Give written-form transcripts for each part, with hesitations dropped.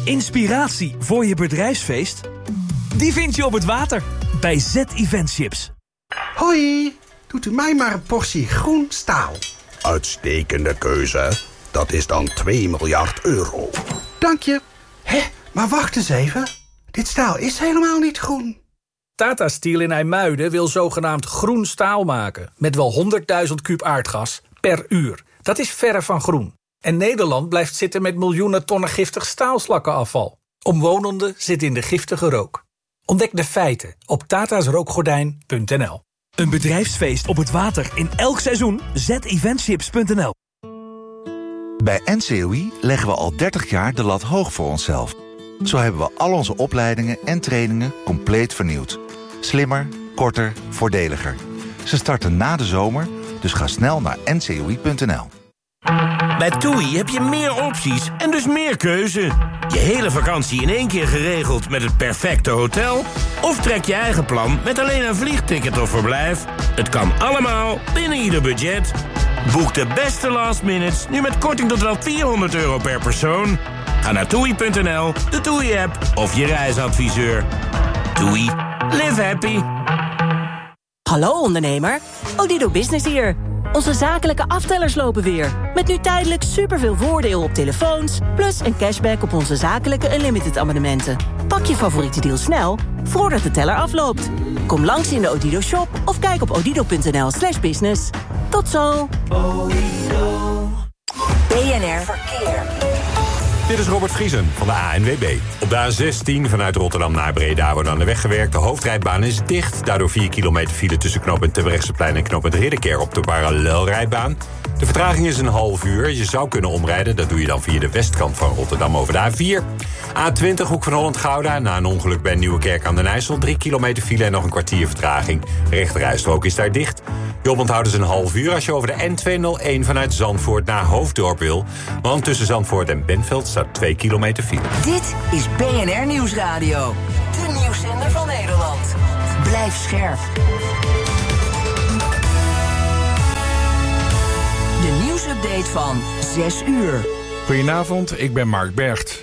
Inspiratie voor je bedrijfsfeest? Die vind je op het water bij Z-Eventships. Hoi, doet u mij maar een portie groen staal. Uitstekende keuze. Dat is dan 2 miljard euro. Dank je. Hé, maar wacht eens even. Dit staal is helemaal niet groen. Tata Steel in IJmuiden wil zogenaamd groen staal maken. Met wel 100.000 kuub aardgas per uur. Dat is verre van groen. En Nederland blijft zitten met miljoenen tonnen giftig staalslakkenafval. Omwonenden zitten in de giftige rook. Ontdek de feiten op tatasrookgordijn.nl. Een bedrijfsfeest op het water in elk seizoen? zeventships.nl. Bij NCOI leggen we al 30 jaar de lat hoog voor onszelf. Zo hebben we al onze opleidingen en trainingen compleet vernieuwd. Slimmer, korter, voordeliger. Ze starten na de zomer, dus ga snel naar ncoi.nl. Bij TUI heb je meer opties en dus meer keuze. Je hele vakantie in één keer geregeld met het perfecte hotel? Of trek je eigen plan met alleen een vliegticket of verblijf? Het kan allemaal binnen ieder budget. Boek de beste last minutes nu met korting tot wel €400 per persoon. Ga naar TUI.nl, de TUI-app of je reisadviseur. TUI. Live happy. Hallo ondernemer, Odido Business hier. Onze zakelijke aftellers lopen weer. Met nu tijdelijk superveel voordeel op telefoons... plus een cashback op onze zakelijke Unlimited abonnementen. Pak je favoriete deal snel, voordat de teller afloopt. Kom langs in de Odido Shop of kijk op odido.nl/business. Tot zo! BNR Verkeer. Dit is Robert Vriesen van de ANWB. Op de A16 vanuit Rotterdam naar Breda wordt aan de weg gewerkt. De hoofdrijbaan is dicht. Daardoor 4 kilometer file tussen knooppunt Terbrechtseplein en knooppunt Ridderkerk op de parallelrijbaan. De vertraging is een half uur. Je zou kunnen omrijden. Dat doe je dan via de westkant van Rotterdam over de A4. A20 Hoek van Holland-Gouda. Na een ongeluk bij Nieuwekerk aan den IJssel. 3 kilometer file en nog een kwartier vertraging. De rechterrijstrook is daar dicht. Je oponthoud is een half uur als je over de N201 vanuit Zandvoort naar Hoofddorp wil. Want tussen Zandvoort en Bentveld staat 2 kilometer file. Dit is BNR Nieuwsradio. De nieuwszender van Nederland. Blijf scherp. De nieuwsupdate van 6 uur. Goedenavond, ik ben Mark Bergt.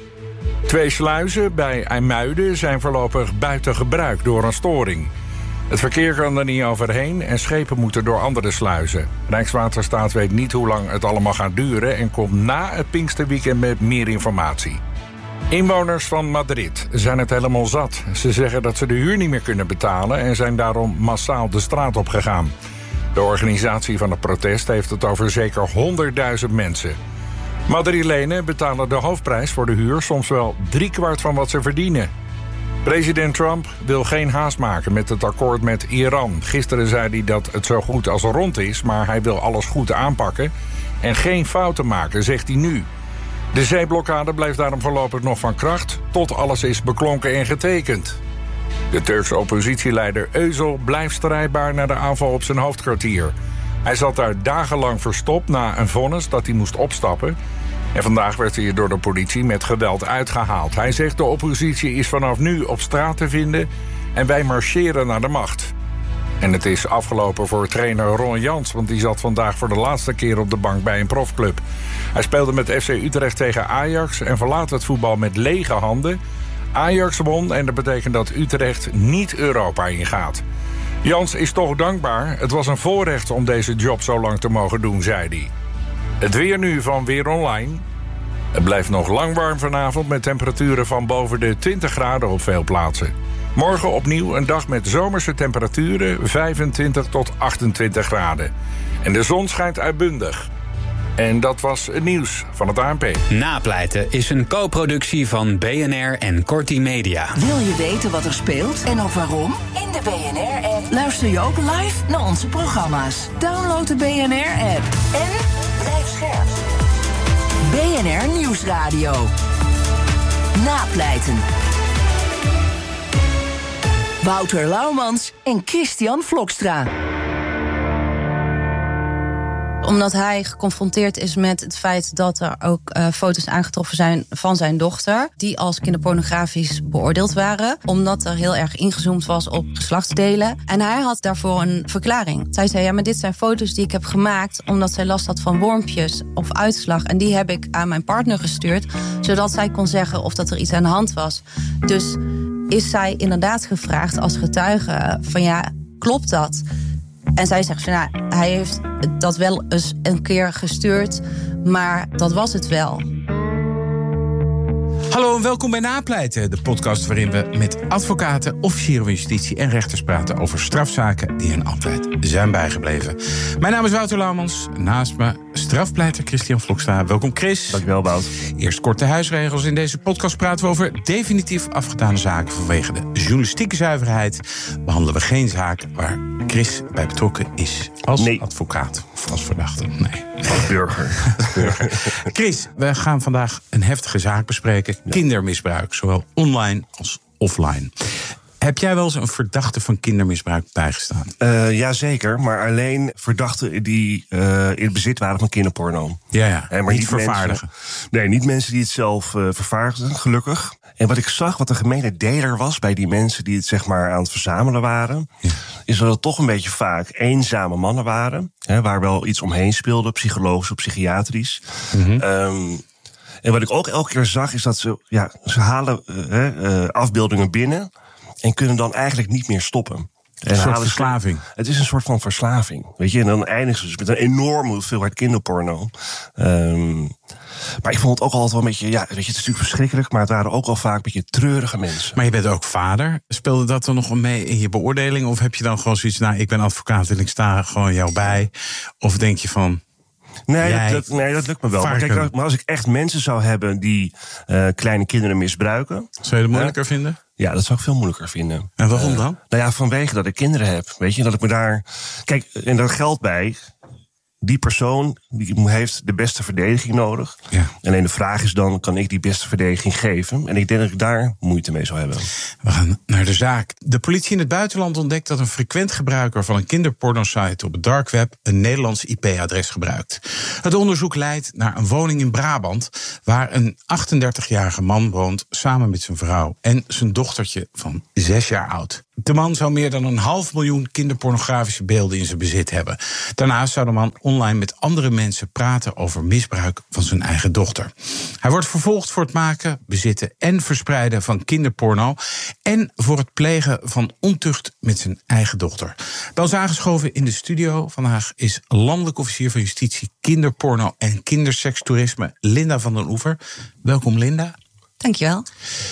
2 sluizen bij IJmuiden zijn voorlopig buiten gebruik door een storing. Het verkeer kan er niet overheen en schepen moeten door andere sluizen. Rijkswaterstaat weet niet hoe lang het allemaal gaat duren en komt na het Pinksterweekend met meer informatie. Inwoners van Madrid zijn het helemaal zat. Ze zeggen dat ze de huur niet meer kunnen betalen en zijn daarom massaal de straat op gegaan. De organisatie van het protest heeft het over zeker 100.000 mensen. Madrilenen betalen de hoofdprijs voor de huur, soms wel 3/4 van wat ze verdienen. President Trump wil geen haast maken met het akkoord met Iran. Gisteren zei hij dat het zo goed als rond is, maar hij wil alles goed aanpakken en geen fouten maken, zegt hij nu. De zeeblokkade blijft daarom voorlopig nog van kracht, tot alles is beklonken en getekend. De Turkse oppositieleider Özal blijft strijdbaar na de aanval op zijn hoofdkwartier. Hij zat daar dagenlang verstopt na een vonnis dat hij moest opstappen. En vandaag werd hij door de politie met geweld uitgehaald. Hij zegt de oppositie is vanaf nu op straat te vinden en wij marcheren naar de macht. En het is afgelopen voor trainer Ron Jans, want die zat vandaag voor de laatste keer op de bank bij een profclub. Hij speelde met FC Utrecht tegen Ajax en verlaat het voetbal met lege handen. Ajax won en dat betekent dat Utrecht niet Europa ingaat. Jans is toch dankbaar. Het was een voorrecht om deze job zo lang te mogen doen, zei hij. Het weer nu van Weer Online. Het blijft nog lang warm vanavond met temperaturen van boven de 20 graden op veel plaatsen. Morgen opnieuw een dag met zomerse temperaturen 25 tot 28 graden. En de zon schijnt uitbundig. En dat was het nieuws van het ANP. Napleiten is een co-productie van BNR en Corti Media. Wil je weten wat er speelt en ook waarom? In de BNR-app luister je ook live naar onze programma's. Download de BNR-app en blijf scherp. BNR Nieuwsradio. Napleiten. Wouter Laumans en Christian Vlokstra. omdat hij geconfronteerd is met het feit dat er ook foto's aangetroffen zijn van zijn dochter, die als kinderpornografisch beoordeeld waren, omdat er heel erg ingezoomd was op geslachtsdelen. En hij had daarvoor een verklaring. Zij zei, ja, maar dit zijn foto's die ik heb gemaakt omdat zij last had van wormpjes of uitslag. En die heb ik aan mijn partner gestuurd, zodat zij kon zeggen of dat er iets aan de hand was. Dus is zij inderdaad gevraagd als getuige van ja, klopt dat? En zij zegt van, nou, hij heeft dat wel eens een keer gestuurd, maar dat was het wel. Hallo en welkom bij Napleiten, de podcast waarin we met advocaten, officieren van justitie en rechters praten over strafzaken die hen altijd zijn bijgebleven. Mijn naam is Wouter Laumans, naast me strafpleiter Christian Vlokstra. Welkom Chris. Dankjewel Wout. Eerst korte huisregels. In deze podcast praten we over definitief afgedane zaken vanwege de journalistieke zuiverheid. Behandelen we geen zaak waar Chris bij betrokken is als advocaat of als verdachte. Nee. Als burger. Chris, we gaan vandaag een heftige zaak bespreken. Ja. Kindermisbruik, zowel online als offline. Heb jij wel eens een verdachte van kindermisbruik bijgestaan? Jazeker, maar alleen verdachten die in het bezit waren van kinderporno. Ja, maar niet vervaardigen. Niet mensen die het zelf vervaardigden, gelukkig. En wat ik zag, wat de gemene deler was bij die mensen die het zeg maar aan het verzamelen waren, is dat het toch een beetje vaak eenzame mannen waren, waar wel iets omheen speelde, psychologisch of psychiatrisch. Mm-hmm. En wat ik ook elke keer zag, is dat ze halen afbeeldingen binnen en kunnen dan eigenlijk niet meer stoppen. Een soort verslaving. Het is een soort van verslaving. Weet je, en dan eindigen ze dus met een enorme hoeveelheid kinderporno. Maar ik vond het ook altijd wel een beetje, weet je, het is natuurlijk verschrikkelijk, maar het waren ook al vaak een beetje treurige mensen. Maar je bent ook vader. Speelde dat dan nog mee in je beoordeling? Of heb je dan gewoon zoiets, ik ben advocaat en ik sta gewoon jou bij? Of denk je van, Nee, dat lukt me wel. Maar kijk, als ik echt mensen zou hebben die kleine kinderen misbruiken, zou je het moeilijker vinden? Ja, dat zou ik veel moeilijker vinden. En waarom dan? Vanwege dat ik kinderen heb. Weet je, dat ik me daar. Kijk, en daar geldt bij. Die persoon die heeft de beste verdediging nodig. Ja. Alleen de vraag is dan, kan ik die beste verdediging geven? En ik denk dat ik daar moeite mee zou hebben. We gaan naar de zaak. De politie in het buitenland ontdekt dat een frequent gebruiker van een kinderpornosite op het dark web een Nederlands IP-adres gebruikt. Het onderzoek leidt naar een woning in Brabant, waar een 38-jarige man woont samen met zijn vrouw en zijn dochtertje van 6 jaar oud. De man zou meer dan 500.000 kinderpornografische beelden in zijn bezit hebben. Daarnaast zou de man online met andere mensen praten over misbruik van zijn eigen dochter. Hij wordt vervolgd voor het maken, bezitten en verspreiden van kinderporno en voor het plegen van ontucht met zijn eigen dochter. Bij ons aangeschoven in de studio vandaag is landelijk officier van justitie, kinderporno en kindersekstoerisme Linda van den Oever. Welkom Linda. Dankjewel.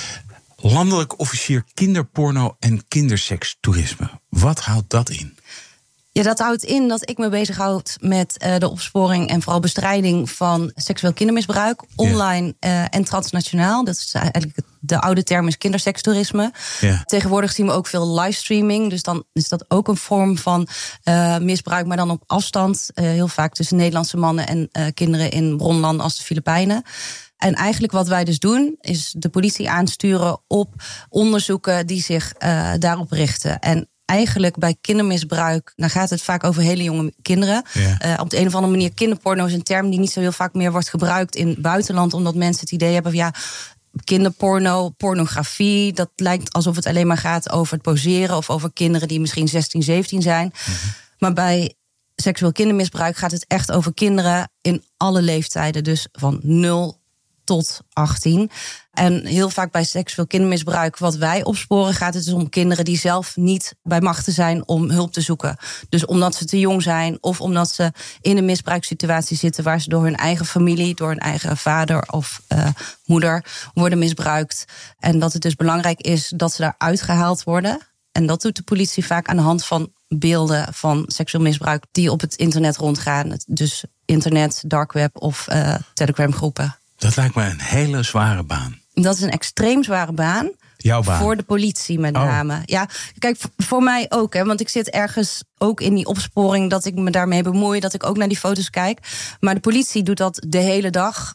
Landelijk officier kinderporno en kindersekstoerisme. Wat houdt dat in? Ja, dat houdt in dat ik me bezighoud met de opsporing en vooral bestrijding van seksueel kindermisbruik, online en transnationaal. Dat is eigenlijk de oude term is kindersekstoerisme. Ja. Tegenwoordig zien we ook veel livestreaming, dus dan is dat ook een vorm van misbruik, maar dan op afstand. Heel vaak tussen Nederlandse mannen en kinderen in bronlanden als de Filipijnen. En eigenlijk wat wij dus doen, is de politie aansturen op onderzoeken die zich daarop richten. En eigenlijk bij kindermisbruik, dan gaat het vaak over hele jonge kinderen. Ja. Op de een of andere manier, kinderporno is een term die niet zo heel vaak meer wordt gebruikt in het buitenland, omdat mensen het idee hebben van kinderporno, pornografie, dat lijkt alsof het alleen maar gaat over het poseren of over kinderen die misschien 16, 17 zijn. Mm-hmm. Maar bij seksueel kindermisbruik gaat het echt over kinderen in alle leeftijden, dus van 0 tot 18. En heel vaak bij seksueel kindermisbruik, wat wij opsporen, gaat het dus om kinderen die zelf niet bij machten zijn om hulp te zoeken. Dus omdat ze te jong zijn of omdat ze in een misbruikssituatie zitten waar ze door hun eigen familie, door hun eigen vader of moeder worden misbruikt. En dat het dus belangrijk is dat ze daaruit gehaald worden. En dat doet de politie vaak aan de hand van beelden van seksueel misbruik die op het internet rondgaan. Dus internet, dark web of Telegram groepen. Dat lijkt me een hele zware baan. Dat is een extreem zware baan. Jouw baan? Voor de politie met name. Ja, kijk, voor mij ook. Want ik zit ergens ook in die opsporing dat ik me daarmee bemoei, dat ik ook naar die foto's kijk. Maar de politie doet dat de hele dag.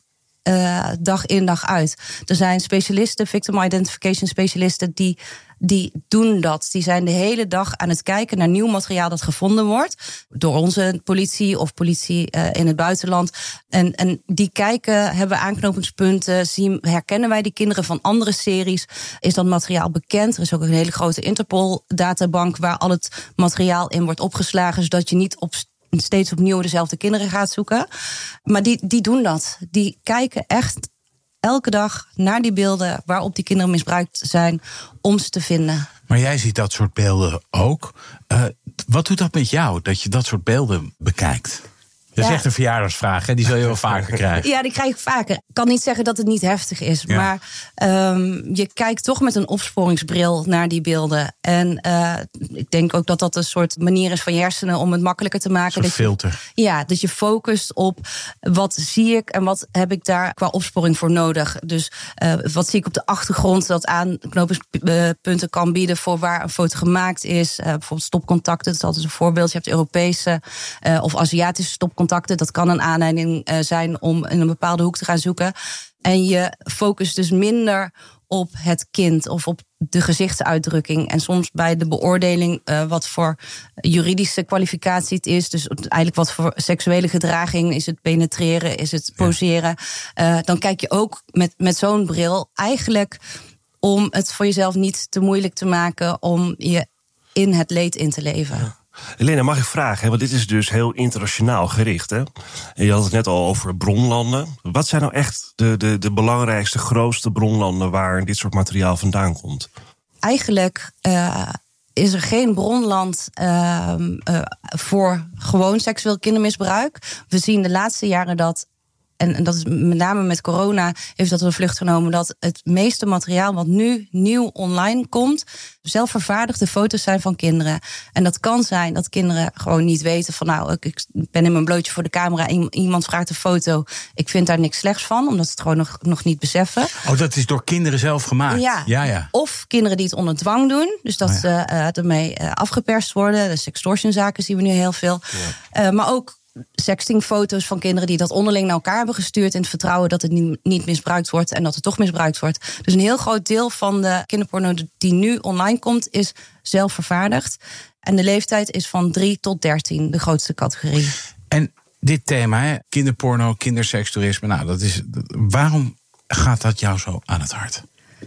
dag in dag uit. Er zijn specialisten, victim identification specialisten, die doen dat. Die zijn de hele dag aan het kijken naar nieuw materiaal dat gevonden wordt door onze politie of politie in het buitenland. En die kijken, hebben aanknopingspunten, herkennen wij die kinderen van andere series? Is dat materiaal bekend? Er is ook een hele grote Interpol-databank waar al het materiaal in wordt opgeslagen, zodat je niet steeds opnieuw dezelfde kinderen gaat zoeken. Maar die doen dat. Die kijken echt elke dag naar die beelden waarop die kinderen misbruikt zijn om ze te vinden. Maar jij ziet dat soort beelden ook. Wat doet dat met jou, dat je dat soort beelden bekijkt? Dat is echt een verjaardagsvraag, hè? Die zul je wel vaker krijgen. Ja, die krijg ik vaker. Ik kan niet zeggen dat het niet heftig is. Ja. Maar je kijkt toch met een opsporingsbril naar die beelden. En ik denk ook dat dat een soort manier is van je hersenen om het makkelijker te maken. Een soort filter. Dat je focust op wat zie ik en wat heb ik daar qua opsporing voor nodig. Dus wat zie ik op de achtergrond dat aanknopingspunten kan bieden voor waar een foto gemaakt is. Bijvoorbeeld stopcontacten, dat is altijd een voorbeeld. Je hebt Europese of Aziatische stopcontacten. Dat kan een aanleiding zijn om in een bepaalde hoek te gaan zoeken. En je focust dus minder op het kind of op de gezichtsuitdrukking. En soms bij de beoordeling wat voor juridische kwalificatie het is. Dus eigenlijk wat voor seksuele gedraging. Is het penetreren? Is het poseren? Dan kijk je ook met zo'n bril eigenlijk om het voor jezelf niet te moeilijk te maken om je in het leed in te leven. Ja. Helena, mag ik vragen, want dit is dus heel internationaal gericht, hè? En je had het net al over bronlanden. Wat zijn nou echt de belangrijkste, grootste bronlanden waar dit soort materiaal vandaan komt? Eigenlijk is er geen bronland voor gewoon seksueel kindermisbruik. We zien de laatste jaren dat, en dat is met name met corona heeft dat een vlucht genomen, dat het meeste materiaal wat nu nieuw online komt, zelfvervaardigde foto's zijn van kinderen. En dat kan zijn dat kinderen gewoon niet weten van nou, ik ben in mijn blootje voor de camera, iemand vraagt een foto, ik vind daar niks slechts van, omdat ze het gewoon nog niet beseffen. Oh, dat is door kinderen zelf gemaakt? Ja. Of kinderen die het onder dwang doen, dus dat ze ermee afgeperst worden. De sextortionzaken zien we nu heel veel. Ja. Maar ook sextingfoto's van kinderen die dat onderling naar elkaar hebben gestuurd in het vertrouwen dat het niet misbruikt wordt en dat het toch misbruikt wordt. Dus een heel groot deel van de kinderporno die nu online komt is zelfvervaardigd. En de leeftijd is van 3 tot 13, de grootste categorie. En dit thema, hè, kinderporno, kindersekstoerisme, nou, waarom gaat dat jou zo aan het hart?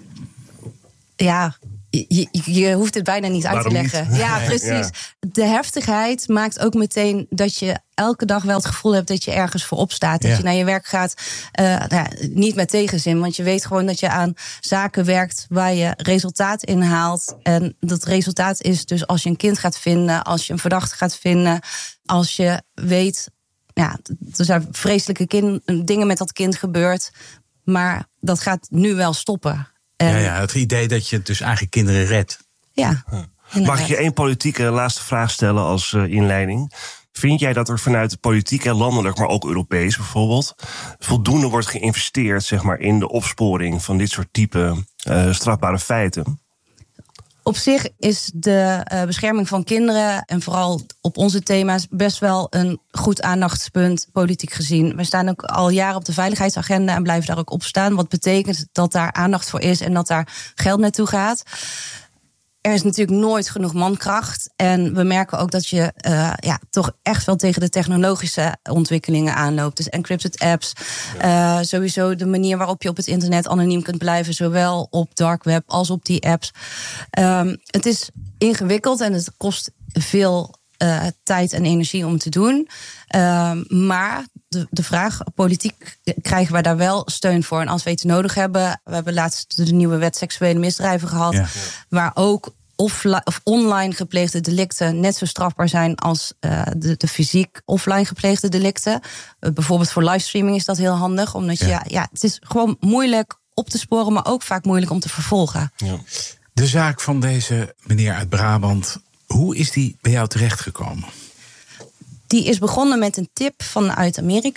Ja, je hoeft het bijna niet uit te leggen. Niet? Ja, precies. Ja. De heftigheid maakt ook meteen dat je elke dag wel het gevoel hebt dat je ergens voor opstaat. Dat je naar je werk gaat, niet met tegenzin. Want je weet gewoon dat je aan zaken werkt waar je resultaat in haalt. En dat resultaat is dus als je een kind gaat vinden, als je een verdachte gaat vinden, als je weet, er zijn vreselijke dingen met dat kind gebeurd. Maar dat gaat nu wel stoppen. Het idee dat je dus eigenlijk kinderen redt. Ja. Mag ik je één politieke laatste vraag stellen als inleiding? Vind jij dat er vanuit de politiek en landelijk, maar ook Europees bijvoorbeeld, voldoende wordt geïnvesteerd, zeg maar, in de opsporing van dit soort type strafbare feiten? Op zich is de bescherming van kinderen, en vooral op onze thema's, best wel een goed aandachtspunt politiek gezien. We staan ook al jaren op de veiligheidsagenda en blijven daar ook op staan. Wat betekent dat daar aandacht voor is en dat daar geld naartoe gaat. Er is natuurlijk nooit genoeg mankracht. En we merken ook dat je toch echt wel tegen de technologische ontwikkelingen aanloopt. Dus encrypted apps. Sowieso de manier waarop je op het internet anoniem kunt blijven. Zowel op dark web als op die apps. Het is ingewikkeld en het kost veel tijd en energie om te doen. Maar de vraag, politiek krijgen we daar wel steun voor. En als we iets nodig hebben, we hebben laatst de nieuwe wet seksuele misdrijven gehad, waar ook online gepleegde delicten net zo strafbaar zijn als de fysiek offline gepleegde delicten. Bijvoorbeeld voor livestreaming is dat heel handig, omdat het is gewoon moeilijk op te sporen, maar ook vaak moeilijk om te vervolgen. Ja. De zaak van deze meneer uit Brabant, hoe is die bij jou terechtgekomen? Die is begonnen met een tip vanuit Amerika.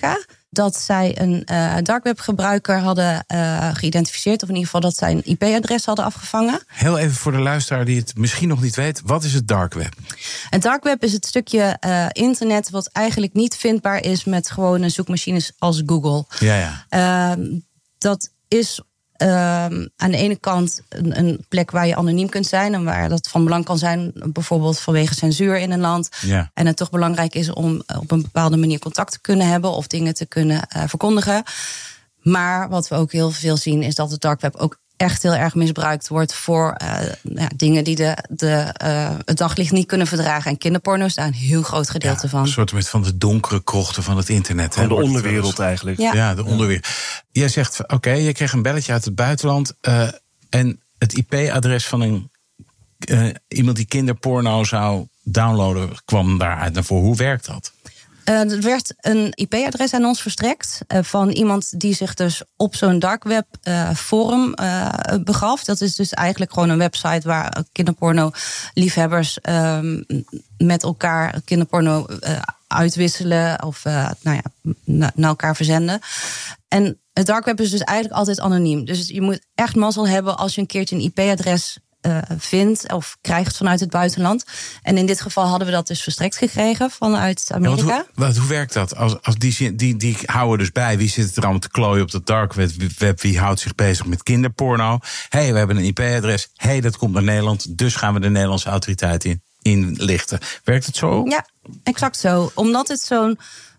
dat zij een dark web gebruiker hadden geïdentificeerd, of in ieder geval dat zij een IP-adres hadden afgevangen. Heel even voor de luisteraar die het misschien nog niet weet. Wat is het dark web? Het dark web is het stukje internet wat eigenlijk niet vindbaar is met gewone zoekmachines als Google. Ja. Dat is aan de ene kant een plek waar je anoniem kunt zijn en waar dat van belang kan zijn, bijvoorbeeld vanwege censuur in een land. Ja. En het toch belangrijk is om op een bepaalde manier contact te kunnen hebben of dingen te kunnen verkondigen. Maar wat we ook heel veel zien is dat het dark web ook echt heel erg misbruikt wordt voor dingen die het daglicht niet kunnen verdragen. En kinderporno is daar een heel groot gedeelte van. Een soort van de donkere krochten van het internet. Van de onderwereld eigenlijk. Ja, de onderwereld. Jij zegt, oké, je kreeg een belletje uit het buitenland en het IP-adres van iemand die kinderporno zou downloaden kwam daaruit naar voren. Hoe werkt dat? Er werd een IP-adres aan ons verstrekt van iemand die zich dus op zo'n dark web forum begaf. Dat is dus eigenlijk gewoon een website waar kinderporno-liefhebbers met elkaar kinderporno uitwisselen of naar elkaar verzenden. En het dark web is dus eigenlijk altijd anoniem. Dus je moet echt mazzel hebben als je een keertje een IP-adres vindt of krijgt vanuit het buitenland. En in dit geval hadden we dat dus verstrekt gekregen vanuit Amerika. Ja, hoe werkt dat? Als die houden dus bij wie zit er allemaal te klooien op dat dark web, wie houdt zich bezig met kinderporno. We hebben een IP-adres. Dat komt naar Nederland, dus gaan we de Nederlandse autoriteiten inlichten. Werkt het zo? Ja, exact zo. Omdat het zo'n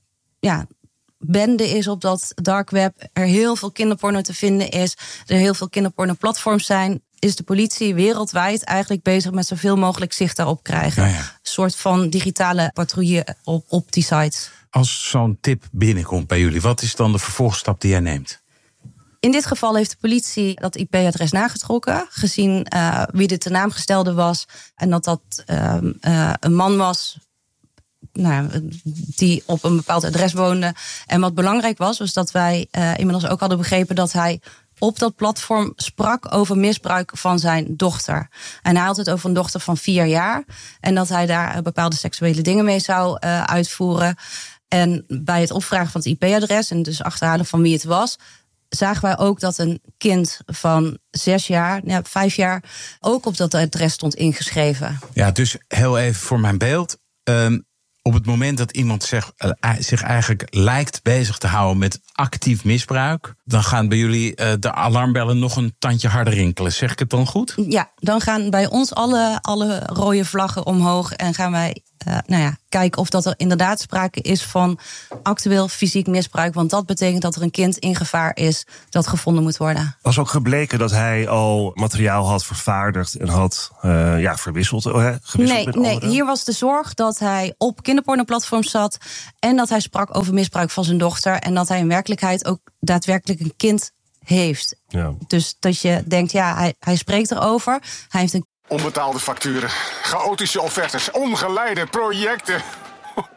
bende is op dat dark web, er heel veel kinderporno te vinden is, er heel veel kinderporno-platforms zijn, is de politie wereldwijd eigenlijk bezig met zoveel mogelijk zicht daarop krijgen. Een soort van digitale patrouille op die sites. Als zo'n tip binnenkomt bij jullie, wat is dan de vervolgstap die jij neemt? In dit geval heeft de politie dat IP-adres nagetrokken, gezien wie de ten naam gestelde was en dat een man was die op een bepaald adres woonde. En wat belangrijk was dat wij inmiddels ook hadden begrepen dat hij op dat platform sprak over misbruik van zijn dochter. En hij had het over een dochter van 4 jaar. En dat hij daar bepaalde seksuele dingen mee zou uitvoeren. En bij het opvragen van het IP-adres en dus achterhalen van wie het was, zagen wij ook dat een kind van 5 jaar ook op dat adres stond ingeschreven. Ja, dus heel even voor mijn beeld. Op het moment dat iemand zich eigenlijk lijkt bezig te houden met actief misbruik, dan gaan bij jullie de alarmbellen nog een tandje harder rinkelen. Zeg ik het dan goed? Ja, dan gaan bij ons alle rode vlaggen omhoog en gaan wij kijken of dat er inderdaad sprake is van actueel fysiek misbruik. Want dat betekent dat er een kind in gevaar is dat gevonden moet worden. Was ook gebleken dat hij al materiaal had vervaardigd en had verwisseld? Nee, hier was de zorg dat hij op kinderpornoplatforms zat en dat hij sprak over misbruik van zijn dochter en dat hij in werkelijkheid ook daadwerkelijk een kind heeft. Ja. Dus dat je denkt, hij spreekt erover. Hij heeft een onbetaalde facturen, chaotische offertes, ongeleide projecten.